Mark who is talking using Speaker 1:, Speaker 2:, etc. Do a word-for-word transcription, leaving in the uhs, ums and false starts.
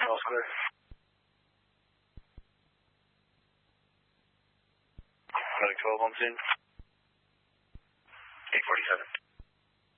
Speaker 1: all clear. Medic twelve on scene. eight forty-seven.